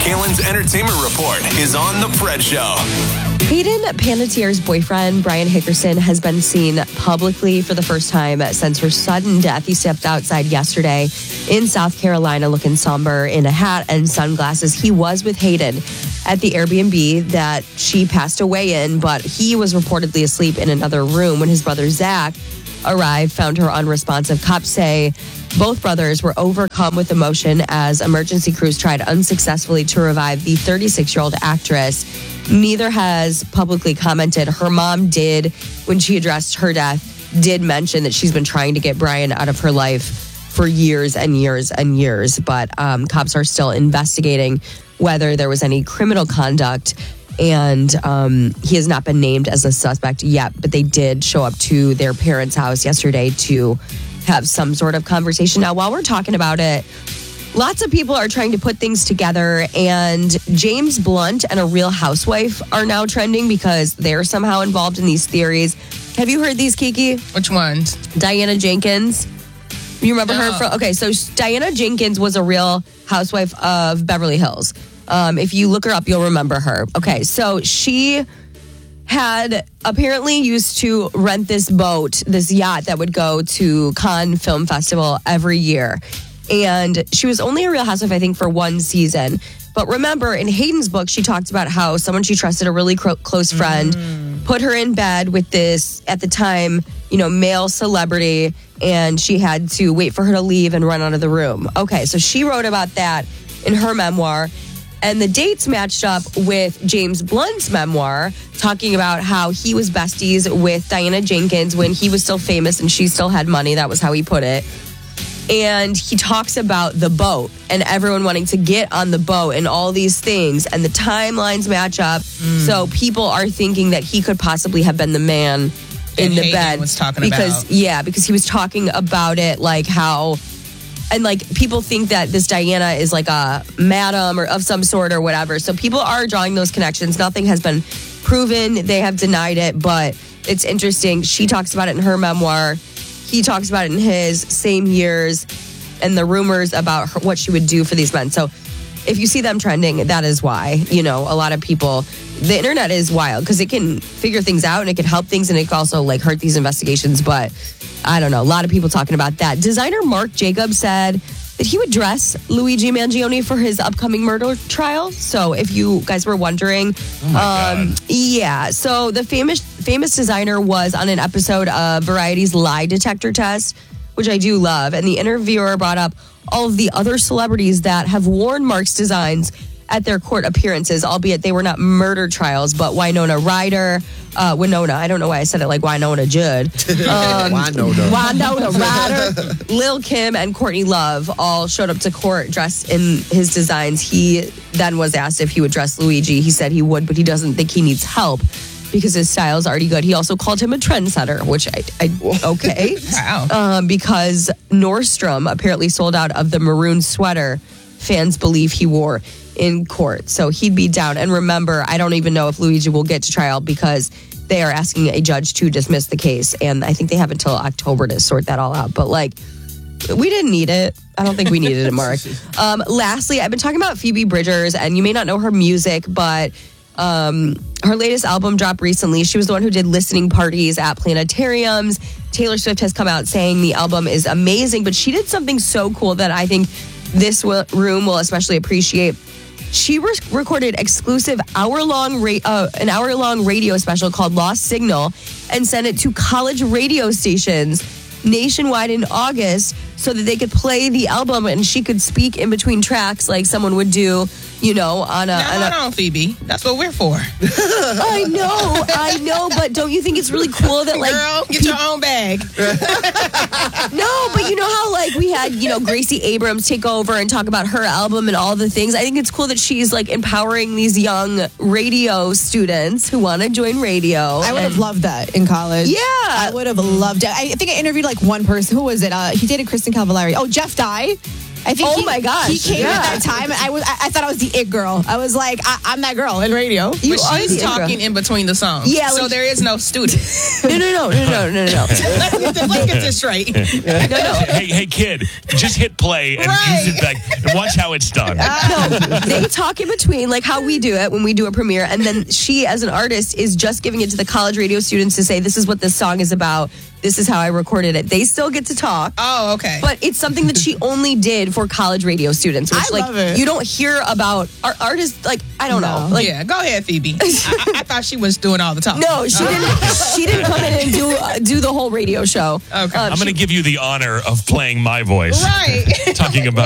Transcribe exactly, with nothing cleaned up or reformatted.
Kalen's Entertainment Report is on The Fred Show. Hayden Panettiere's boyfriend, Brian Hickerson, has been seen publicly for the first time since her sudden death. He stepped outside yesterday in South Carolina looking somber in a hat and sunglasses. He was with Hayden at the Airbnb that she passed away in, but he was reportedly asleep in another room when his brother Zach arrived, found her unresponsive. Cops say both brothers were overcome with emotion as emergency crews tried unsuccessfully to revive the thirty-six-year-old actress. Neither has publicly commented. Her mom did, when she addressed her death, did mention that she's been trying to get Brian out of her life for years and years and years. But um, cops are still investigating whether there was any criminal conduct. And um, he has not been named as a suspect yet, but they did show up to their parents' house yesterday to have some sort of conversation. Now, while we're talking about it, lots of people are trying to put things together, and James Blunt and a Real Housewife are now trending because they're somehow involved in these theories. Have you heard these, Kiki? Which ones? Diana Jenkins. You remember No. her from? Okay, so Diana Jenkins was a Real Housewife of Beverly Hills. Um, if you look her up, you'll remember her. Okay, so she had apparently used to rent this boat, this yacht that would go to Cannes Film Festival every year. And she was only a Real Housewife, I think, for one season. But remember, in Hayden's book, she talked about how someone she trusted, a really cro- close friend, mm. put her in bed with this, at the time, you know, male celebrity, and she had to wait for her to leave and run out of the room. Okay, so she wrote about that in her memoir. And the dates matched up with James Blunt's memoir, talking about how he was besties with Diana Jenkins when he was still famous and she still had money. That was how he put it. And he talks about the boat and everyone wanting to get on the boat and all these things. And the timelines match up. Mm. So people are thinking that he could possibly have been the man in and the Hayden bed. Was talking because, about. Yeah, because he was talking about it like how... And, like, people think that this Diana is, like, a madam or of some sort or whatever. So people are drawing those connections. Nothing has been proven. They have denied it, but it's interesting. She talks about it in her memoir. He talks about it in his, same years, and the rumors about her, what she would do for these men. So if you see them trending, that is why. You know, a lot of people... The internet is wild because it can figure things out and it can help things and it can also, like, hurt these investigations, but... I don't know. A lot of people talking about that. Designer Marc Jacobs said that he would dress Luigi Mangione for his upcoming murder trial. So if you guys were wondering, oh my um, God. yeah. So the famous famous designer was on an episode of Variety's Lie Detector Test, which I do love. And the interviewer brought up all of the other celebrities that have worn Marc's designs at their court appearances, albeit they were not murder trials, but Winona Ryder, uh, Winona, I don't know why I said it like Winona Judd. Um, Winona. Winona Ryder, Lil' Kim, and Courtney Love all showed up to court dressed in his designs. He then was asked if he would dress Luigi. He said he would, but he doesn't think he needs help because his style is already good. He also called him a trendsetter, which I, I okay. Wow. Um, because Nordstrom apparently sold out of the maroon sweater fans believe he wore in court. So he'd be down. And remember, I don't even know if Luigi will get to trial because they are asking a judge to dismiss the case. And I think they have until October to sort that all out. But like, we didn't need it. I don't think we needed it, Mark. Um, lastly, I've been talking about Phoebe Bridgers, and you may not know her music, but um, her latest album dropped recently. She was the one who did listening parties at planetariums. Taylor Swift has come out saying the album is amazing, but she did something so cool that I think this w- room will especially appreciate. She re- recorded exclusive hour-long ra- uh, an hour-long radio special called Lost Signal and sent it to college radio stations nationwide in August so that they could play the album and she could speak in between tracks like someone would do, you know, on a... Now, on a hold on, Phoebe. That's what we're for. I know, I know, but don't you think it's really cool that, like... Girl, get your own bag. No, but you know how, like, we had, you know, Gracie Abrams take over and talk about her album and all the things. I think it's cool that she's, like, empowering these young radio students who want to join radio. I would and- have loved that in college. Yeah. I would have loved it. I think I interviewed, like, one person. Who was it? Uh, he dated Kristen Cavallari. Oh, Jeff Dye. I think Oh he, my gosh, he came yeah. at that time. I was, I, I thought I was the it girl. I was like, I, I'm that girl in radio. You But are she's the intro. talking in between the songs. Yeah, So like- there is no student. No, no, no, no, no, no, no, no. let's, get this, let's get this straight. no, no. Hey, hey, kid, just hit play and Right. use it back and watch how it's done. No, they talk in between, like how we do it when we do a premiere, and then she, as an artist, is just giving it to the college radio students to say, "This is what this song is about. This is how I recorded it." They still get to talk, Oh, okay. but it's something that she only did for college radio students. Which, I like, love it. you don't hear about our artists. Like, I don't know. No. Like, yeah, go ahead, Phoebe. I, I, I thought she was doing all the talking. no, she didn't. She didn't come in and do uh, do the whole radio show. Okay. Um, I'm going to give you the honor of playing my voice, Right. talking about